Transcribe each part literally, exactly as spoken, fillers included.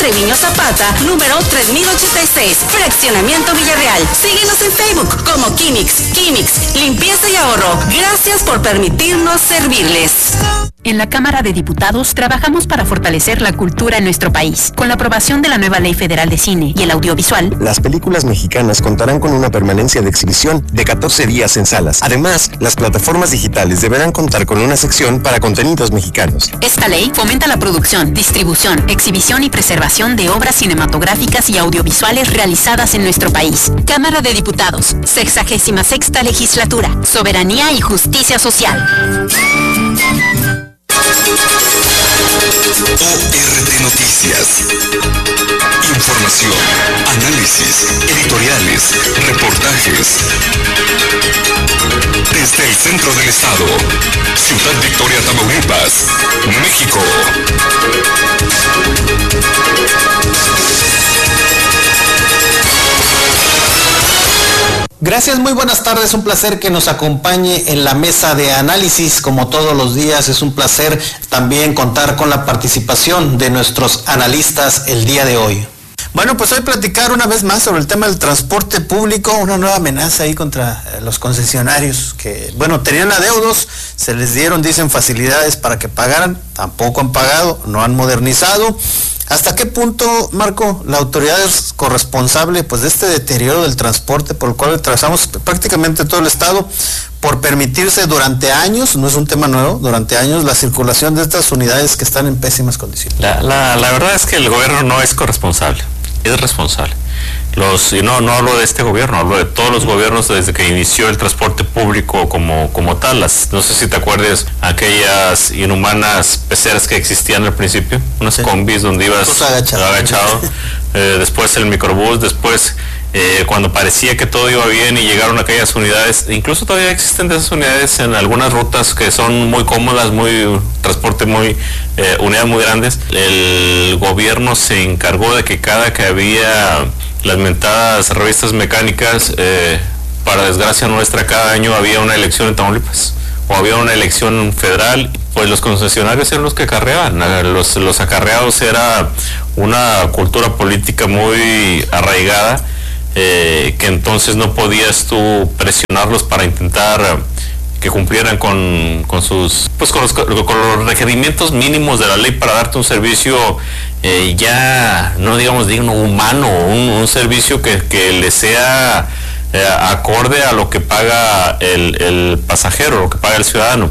Treviño Zapata, número tres mil ochenta y seis, Fraccionamiento Villarreal. Síguenos en Facebook como Quimix. Quimix, limpieza y ahorro. Gracias por permitirnos servirles. En la Cámara de Diputados trabajamos para fortalecer la cultura en nuestro país. Con la aprobación de la nueva Ley Federal de Cine y el Audiovisual, las películas mexicanas contarán con una permanencia de exhibición de catorce días en salas. Además, las plataformas digitales deberán contar con una sección para contenidos mexicanos. Esta ley fomenta la producción, distribución, exhibición y preservación de obras cinematográficas y audiovisuales realizadas en nuestro país. Cámara de Diputados, sexagésima sexta legislatura, soberanía y justicia social. O R T Noticias. Información, análisis, editoriales, reportajes. Desde el centro del estado, Ciudad Victoria, Tamaulipas, México. Gracias, muy buenas tardes, un placer que nos acompañe en la mesa de análisis, como todos los días. Es un placer también contar con la participación de nuestros analistas el día de hoy. Bueno, pues hoy platicar una vez más sobre el tema del transporte público, una nueva amenaza ahí contra los concesionarios que, bueno, tenían adeudos, se les dieron, dicen, facilidades para que pagaran, tampoco han pagado, no han modernizado. ¿Hasta qué punto, Marco, la autoridad es corresponsable pues de este deterioro del transporte por el cual atravesamos prácticamente todo el estado por permitirse durante años, no es un tema nuevo, durante años la circulación de estas unidades que están en pésimas condiciones? La, la, la verdad es que el gobierno no es corresponsable, es responsable. Los, y no, no hablo de este gobierno, hablo de todos los gobiernos desde que inició el transporte público como, como tal. Las, no sé si te acuerdas aquellas inhumanas peceras que existían al principio, unas sí. combis donde ibas pues agachado, agachado. Eh, después el microbús, después eh, cuando parecía que todo iba bien y llegaron aquellas unidades, incluso todavía existen de esas unidades en algunas rutas que son muy cómodas, muy transporte muy, eh, unidades muy grandes. El gobierno se encargó de que cada que había las mentadas revistas mecánicas, eh, para desgracia nuestra, cada año había una elección en Tamaulipas o había una elección federal, pues los concesionarios eran los que acarreaban. Los, los acarreados era una cultura política muy arraigada, eh, que entonces no podías tú presionarlos para intentar que cumplieran con, con sus pues con los, con los requerimientos mínimos de la ley para darte un servicio eh, ya no digamos digno, humano, un, un servicio que, que le sea eh, acorde a lo que paga el, el pasajero, lo que paga el ciudadano.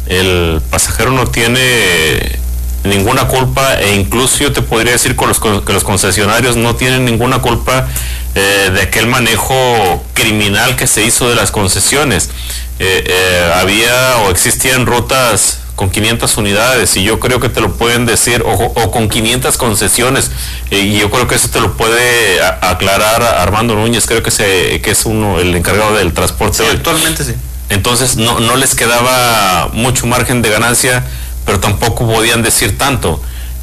El pasajero no tiene ninguna culpa, e incluso yo te podría decir con los, que los concesionarios no tienen ninguna culpa eh, de aquel manejo criminal que se hizo de las concesiones. Eh, eh, había o existían rutas con quinientas unidades y yo creo que te lo pueden decir, o, o con quinientas concesiones, eh, y yo creo que eso te lo puede a, aclarar Armando Núñez, creo que, se, que es uno el encargado del transporte. Sí, actualmente sí. Entonces no, no les quedaba mucho margen de ganancia, pero tampoco podían decir tanto.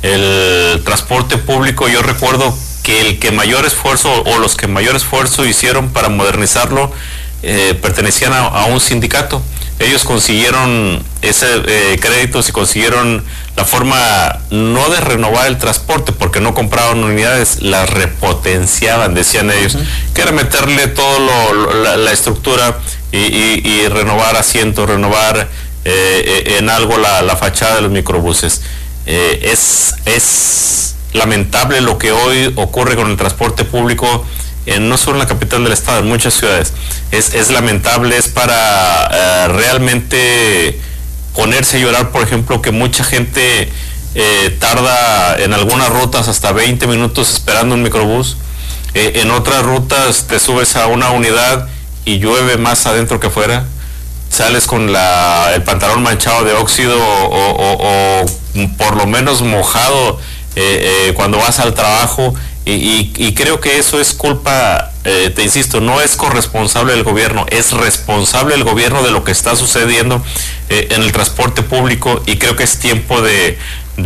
El transporte público, yo recuerdo que el que mayor esfuerzo o los que mayor esfuerzo hicieron para modernizarlo eh, pertenecían a, a un sindicato. Ellos consiguieron ese eh, créditos y consiguieron la forma no de renovar el transporte, porque no compraban unidades, las repotenciaban, decían ellos, uh-huh. que era meterle todo lo, lo, la, la estructura y, y, y renovar asientos, renovar eh, en algo la, la fachada de los microbuses. Eh, es, es lamentable lo que hoy ocurre con el transporte público, en, no solo en la capital del estado, en muchas ciudades. Es, es lamentable, es para eh, realmente ponerse a llorar, por ejemplo, que mucha gente eh, tarda en algunas rutas hasta veinte minutos esperando un microbús. Eh, en otras rutas te subes a una unidad y llueve más adentro que afuera. Sales con la, el pantalón manchado de óxido o, o, o por lo menos mojado eh, eh, cuando vas al trabajo. Y, y, y creo que eso es culpa, eh, te insisto, no es corresponsable del gobierno, es responsable el gobierno de lo que está sucediendo eh, en el transporte público, y creo que es tiempo de,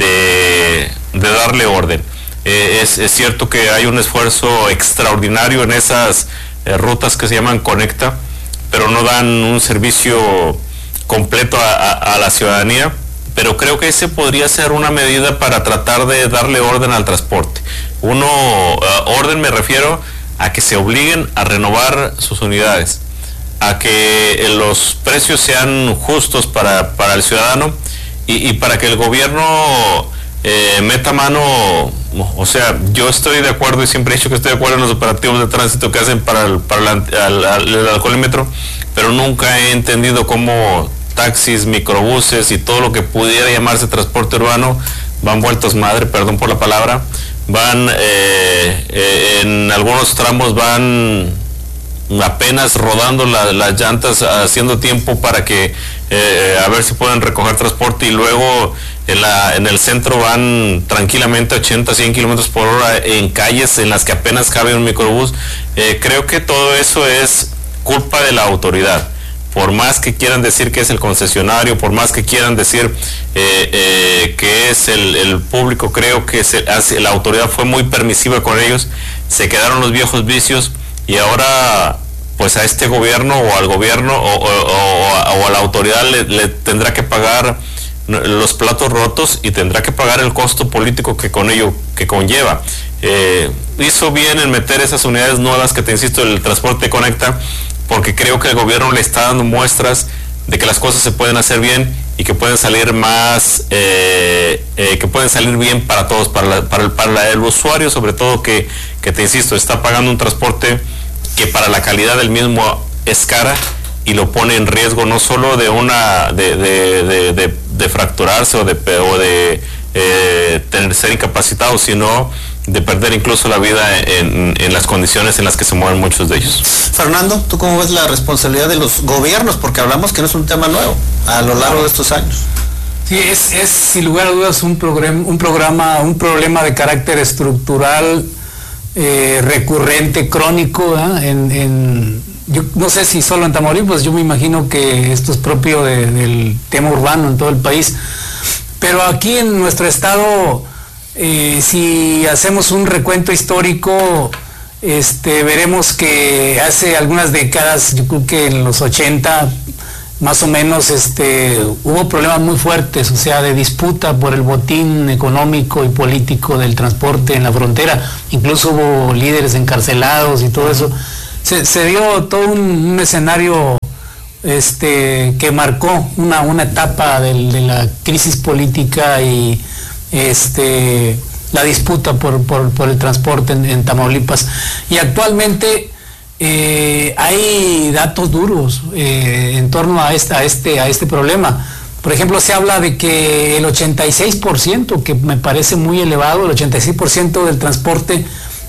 de, de darle orden. Eh, es, es cierto que hay un esfuerzo extraordinario en esas eh, rutas que se llaman Conecta, pero no dan un servicio completo a, a, a la ciudadanía. pero creo que ese podría ser una medida para tratar de darle orden al transporte. Uno, uh, orden me refiero a que se obliguen a renovar sus unidades, a que los precios sean justos para, para el ciudadano y, y para que el gobierno eh, meta mano. O sea, yo estoy de acuerdo y siempre he dicho que estoy de acuerdo en los operativos de tránsito que hacen para el, para el, el, el, el alcoholímetro, pero nunca he entendido cómo taxis, microbuses y todo lo que pudiera llamarse transporte urbano van vueltos madre, perdón por la palabra, van eh, eh, en algunos tramos van apenas rodando la, las llantas, haciendo tiempo para que eh, a ver si pueden recoger transporte, y luego en, la, en el centro van tranquilamente ochenta, cien kilómetros por hora en calles en las que apenas cabe un microbús. Eh, creo que todo eso es culpa de la autoridad. Por más que quieran decir que es el concesionario, por más que quieran decir eh, eh, que es el, el público, creo que se, la autoridad fue muy permisiva con ellos, se quedaron los viejos vicios, y ahora pues a este gobierno o al gobierno o, o, o, o a la autoridad le, le tendrá que pagar los platos rotos y tendrá que pagar el costo político que con ello que conlleva. Eh, hizo bien en meter esas unidades nuevas que te insisto, el transporte conecta, porque creo que el gobierno le está dando muestras de que las cosas se pueden hacer bien y que pueden salir más, eh, eh, que pueden salir bien para todos, para, la, para, el, para el usuario sobre todo, que, que te insisto, está pagando un transporte que para la calidad del mismo es cara y lo pone en riesgo no solo de una de, de, de, de, de fracturarse o de, o de eh, tener, ser incapacitado, sino de perder incluso la vida en, en las condiciones en las que se mueven muchos de ellos. Fernando, ¿tú cómo ves la responsabilidad de los gobiernos? Porque hablamos que no es un tema nuevo a lo largo de estos años. Sí, es, es sin lugar a dudas un programa, un programa, un problema de carácter estructural, eh, recurrente, crónico, ¿eh? en, en, yo no sé si solo en Tamaulipas, yo me imagino que esto es propio de, del tema urbano en todo el país, pero aquí en nuestro estado, eh, si hacemos un recuento histórico, este, veremos que hace algunas décadas, yo creo que en los ochenta, más o menos, este, hubo problemas muy fuertes, o sea, de disputa por el botín económico y político del transporte en la frontera. Incluso hubo líderes encarcelados y todo eso. Se, se dio todo un, un escenario este, que marcó una, una etapa de, de la crisis política y este, la disputa por, por, por el transporte en, en Tamaulipas. Y actualmente Eh, hay datos duros eh, en torno a, esta, a, este, a este problema. Por ejemplo, se habla de que el ochenta y seis por ciento, que me parece muy elevado, el ochenta y seis por ciento del transporte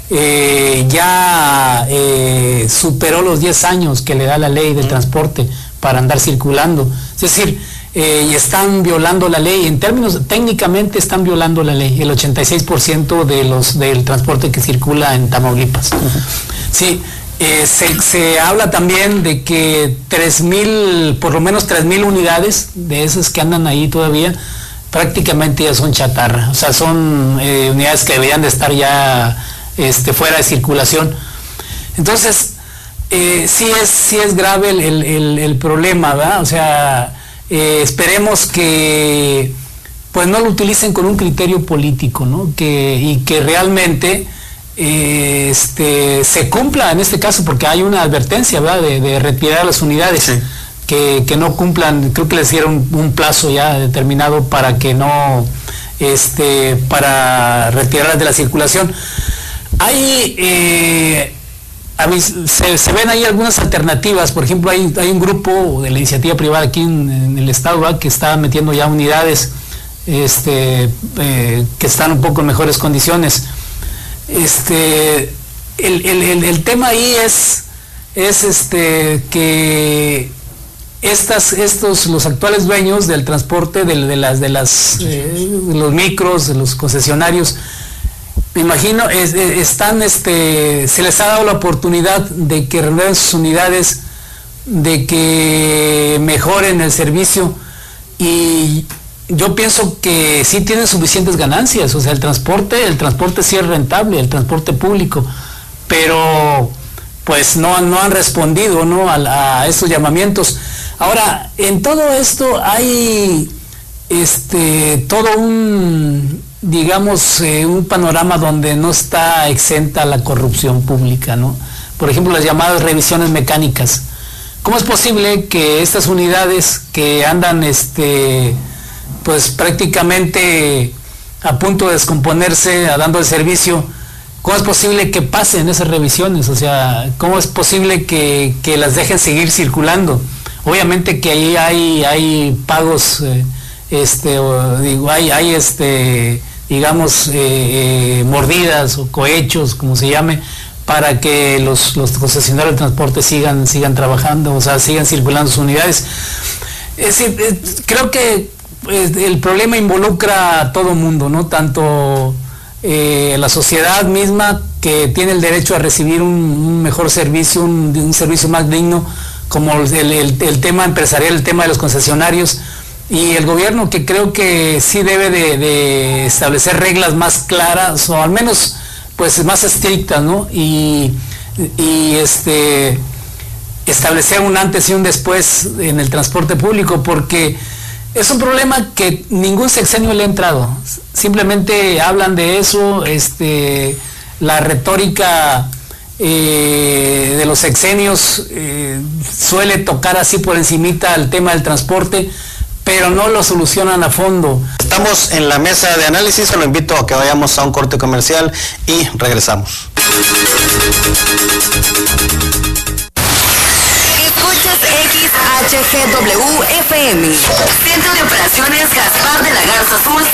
eh, ya eh, superó los diez años que le da la ley de transporte para andar circulando. Es decir, eh, y están violando la ley, en términos técnicamente están violando la ley, el ochenta y seis por ciento de los, del transporte que circula en Tamaulipas. Sí. Eh, se, se habla también de que tres mil, por lo menos tres mil unidades de esas que andan ahí todavía, prácticamente ya son chatarra, o sea, son eh, unidades que deberían de estar ya este, fuera de circulación. Entonces, eh, sí, es, sí es grave el, el, el, el problema, ¿verdad? O sea, eh, esperemos que pues no lo utilicen con un criterio político, ¿no? Que, y que realmente Este, se cumpla en este caso, porque hay una advertencia, ¿verdad?, de, de retirar las unidades, sí. que, que no cumplan. Creo que les dieron un plazo ya determinado para que no, este, para retirarlas de la circulación. Hay, eh, a mí, se, se ven ahí algunas alternativas. Por ejemplo, hay, hay un grupo de la iniciativa privada aquí en, en el estado, ¿verdad?, que está metiendo ya unidades este, eh, que están un poco en mejores condiciones. Este, el, el, el tema ahí es, es este, que estas, estos, los actuales dueños del transporte, de, de las, de las, eh, de los micros, de los concesionarios, me imagino, es, están, este, se les ha dado la oportunidad de que renueven sus unidades, de que mejoren el servicio, y yo pienso que sí tienen suficientes ganancias. O sea, el transporte, el transporte sí es rentable, el transporte público, pero pues no, no han respondido, ¿no?, a, a estos llamamientos. Ahora, en todo esto hay este, todo un, digamos, eh, un panorama donde no está exenta la corrupción pública, ¿no? Por ejemplo, las llamadas revisiones mecánicas. ¿Cómo es posible que estas unidades que andan, este, pues prácticamente a punto de descomponerse, a dando el servicio, cómo es posible que pasen esas revisiones? O sea, ¿cómo es posible que, que las dejen seguir circulando? Obviamente que ahí hay, hay pagos, eh, este, o, digo, hay, hay este, digamos, eh, eh, mordidas o cohechos, como se llame, para que los, los concesionarios de transporte sigan, sigan trabajando, o sea, sigan circulando sus unidades. Es decir, creo que el problema involucra a todo mundo, ¿no? Tanto eh, la sociedad misma, que tiene el derecho a recibir un, un mejor servicio, un, un servicio más digno, como el, el, el tema empresarial, el tema de los concesionarios, y el gobierno, que creo que sí debe de, de establecer reglas más claras, o al menos pues más estrictas, ¿no? Y, y este establecer un antes y un después en el transporte público, porque es un problema que ningún sexenio le ha entrado. Simplemente hablan de eso, este, la retórica eh, de los sexenios eh, suele tocar así por encimita el tema del transporte, pero no lo solucionan a fondo. Estamos en la mesa de análisis, se lo invito a que vayamos a un corte comercial y regresamos. Escuchas X H G W F M, Centro de Operaciones Gaspar de la Garza Azul.